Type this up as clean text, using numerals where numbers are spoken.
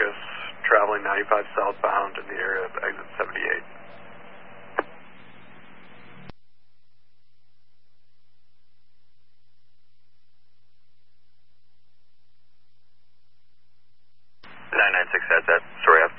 Marcus, traveling 95 southbound in the area of exit 78. Nine 96 has that. Sorry,